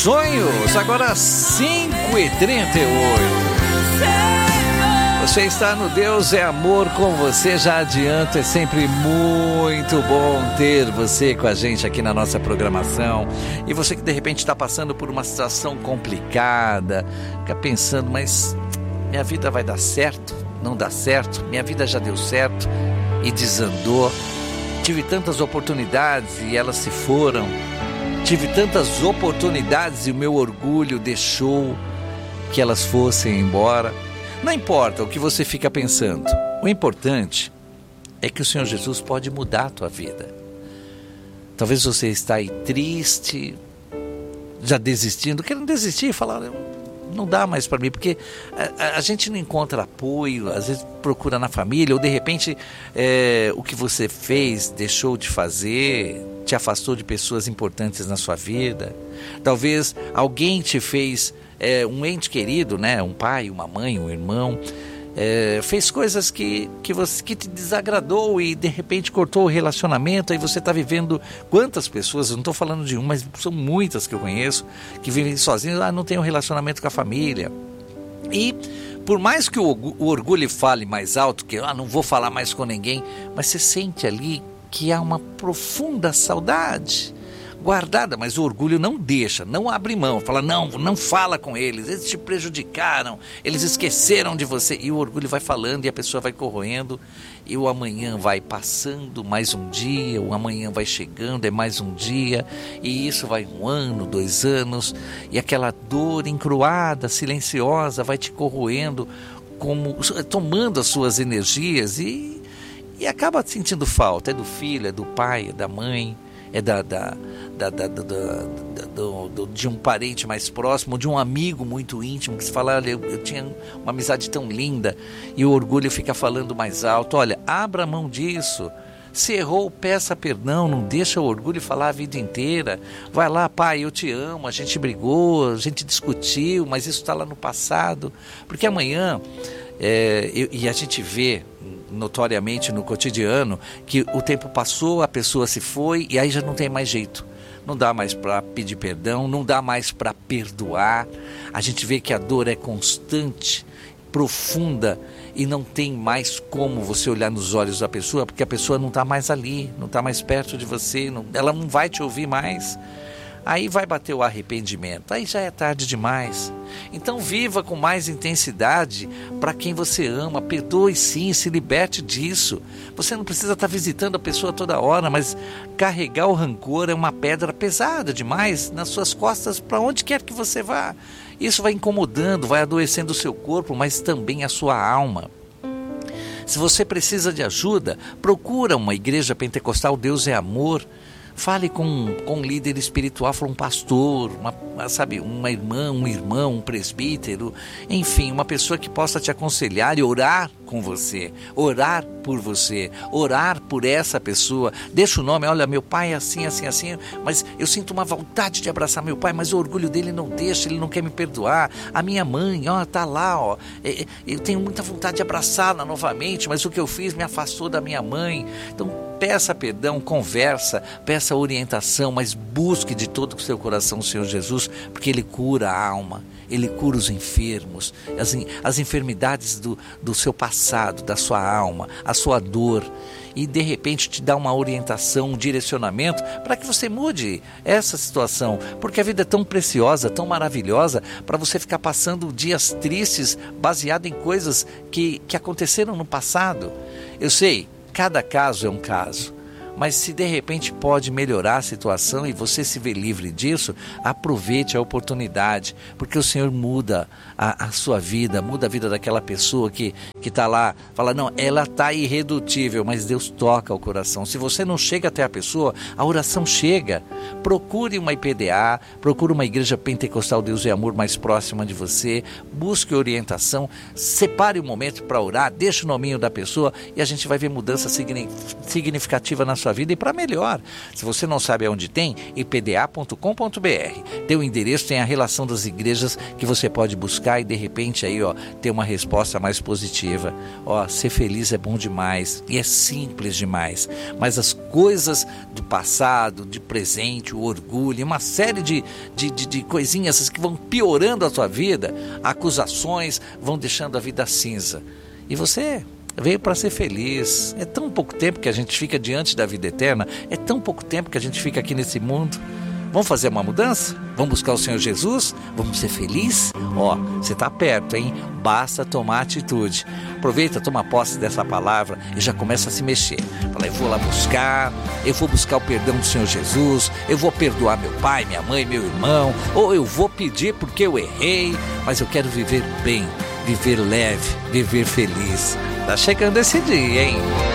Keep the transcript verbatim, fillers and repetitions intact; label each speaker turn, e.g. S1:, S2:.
S1: Sonhos, agora cinco e trinta e oito. Você está no Deus é Amor com você, já adianto, é sempre muito bom ter você com a gente aqui na nossa programação. E você que de repente está passando por uma situação complicada, fica pensando, mas minha vida vai dar certo? Não dá certo? Minha vida já deu certo e desandou. Tive tantas oportunidades e elas se foram. Tive tantas oportunidades e o meu orgulho deixou que elas fossem embora. Não importa o que você fica pensando, o importante é que o Senhor Jesus pode mudar a tua vida. Talvez você está aí triste, já desistindo, querendo desistir e falar, não dá mais para mim, porque a, a gente não encontra apoio, às vezes procura na família, ou de repente é, o que você fez, deixou de fazer, te afastou de pessoas importantes na sua vida. Talvez alguém te fez... É, um ente querido, né? Um pai, uma mãe, um irmão, é, fez coisas que, que, você, que te desagradou e de repente cortou o relacionamento. Aí você está vivendo, quantas pessoas, eu não estou falando de uma, mas são muitas que eu conheço, que vivem sozinhos, ah, não tem um relacionamento com a família. E por mais que o, o orgulho fale mais alto, que ah, não vou falar mais com ninguém, mas você sente ali que há uma profunda saudade guardada, mas o orgulho não deixa, não abre mão, fala, não, não fala com eles, eles te prejudicaram, eles esqueceram de você, e o orgulho vai falando e a pessoa vai corroendo, e o amanhã vai passando, mais um dia, o amanhã vai chegando, é mais um dia, e isso vai um ano, dois anos, e aquela dor encruada, silenciosa, vai te corroendo, como, tomando as suas energias, e, e acaba sentindo falta, é do filho, é do pai, é da mãe, é da, da, da, da, da, da, do, do, de um parente mais próximo, de um amigo muito íntimo, que se fala, olha, eu, eu tinha uma amizade tão linda, e o orgulho fica falando mais alto, olha, abra mão disso, se errou, peça perdão, não deixa o orgulho falar a vida inteira, vai lá, pai, eu te amo, a gente brigou, a gente discutiu, mas isso está lá no passado, porque amanhã, é, eu, e a gente vê, notoriamente no cotidiano, que o tempo passou, a pessoa se foi e aí já não tem mais jeito, não dá mais para pedir perdão, não dá mais para perdoar. A gente vê que a dor é constante, profunda, e não tem mais como você olhar nos olhos da pessoa, porque a pessoa não está mais ali, não está mais perto de você, não, ela não vai te ouvir mais. Aí vai bater o arrependimento, aí já é tarde demais. Então viva com mais intensidade para quem você ama, perdoe sim, se liberte disso. Você não precisa estar visitando a pessoa toda hora, mas carregar o rancor é uma pedra pesada demais nas suas costas para onde quer que você vá. Isso vai incomodando, vai adoecendo o seu corpo, mas também a sua alma. Se você precisa de ajuda, procura uma igreja pentecostal, Deus é Amor. Fale com, com um líder espiritual, um pastor, uma, sabe, uma irmã, um irmão, um presbítero, enfim, uma pessoa que possa te aconselhar e orar com você, orar por você, orar por essa pessoa. Deixa o nome, olha, meu pai é assim, assim, assim, mas eu sinto uma vontade de abraçar meu pai, mas o orgulho dele não deixa, ele não quer me perdoar. A minha mãe, ó, tá lá, ó, eu tenho muita vontade de abraçá-la novamente, mas o que eu fiz me afastou da minha mãe. Então, peça perdão, conversa, peça orientação, mas busque de todo o seu coração o Senhor Jesus, porque Ele cura a alma, Ele cura os enfermos, as, as enfermidades do, do seu passado, da sua alma, a sua dor, e de repente te dá uma orientação, um direcionamento para que você mude essa situação, porque a vida é tão preciosa, tão maravilhosa, para você ficar passando dias tristes baseado em coisas que, que aconteceram no passado. Eu sei, cada caso é um caso, mas se de repente pode melhorar a situação e você se vê livre disso, aproveite a oportunidade, porque o Senhor muda a, a sua vida, muda a vida daquela pessoa que que está lá, fala, não, ela está irredutível, mas Deus toca o coração. Se você não chega até a pessoa, a oração chega. Procure uma I P D A, procure uma igreja pentecostal Deus é Amor mais próxima de você, busque orientação, separe um momento para orar, deixe o nominho da pessoa e a gente vai ver mudança significativa na sua sua vida e para melhor. Se você não sabe aonde tem, i p d a ponto com ponto b r. Tem o endereço, tem a relação das igrejas que você pode buscar e de repente aí, ó, ter uma resposta mais positiva. Ó, ser feliz é bom demais e é simples demais, mas as coisas do passado, de presente, o orgulho, uma série de, de, de, de coisinhas que vão piorando a sua vida, acusações vão deixando a vida cinza. E você veio para ser feliz. É tão pouco tempo que a gente fica diante da vida eterna, é tão pouco tempo que a gente fica aqui nesse mundo. Vamos fazer uma mudança? Vamos buscar o Senhor Jesus? Vamos ser felizes? Ó, você está perto, hein? Basta tomar atitude. Aproveita, toma posse dessa palavra e já começa a se mexer. Fala, eu vou lá buscar, eu vou buscar o perdão do Senhor Jesus, eu vou perdoar meu pai, minha mãe, meu irmão, ou eu vou pedir porque eu errei, mas eu quero viver bem, viver leve, viver feliz. Tá chegando esse dia, hein?